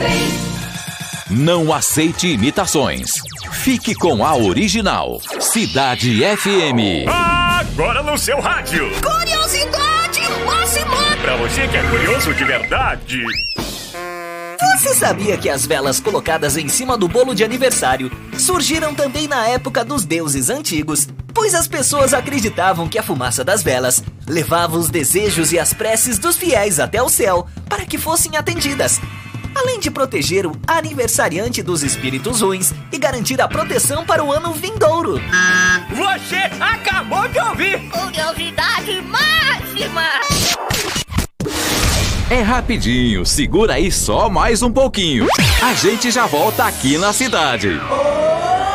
Não aceite imitações. Fique com a original. Cidade FM. Agora no seu rádio. Curiosidade máxima. Pra você que é curioso de verdade. Você sabia que as velas colocadas em cima do bolo de aniversário surgiram também na época dos deuses antigos? Pois as pessoas acreditavam que a fumaça das velas levava os desejos e as preces dos fiéis até o céu para que fossem atendidas. Além de proteger o aniversariante dos espíritos ruins e garantir a proteção para o ano vindouro. Você acabou de ouvir! Curiosidade máxima! É rapidinho, segura aí só mais um pouquinho. A gente já volta aqui na cidade.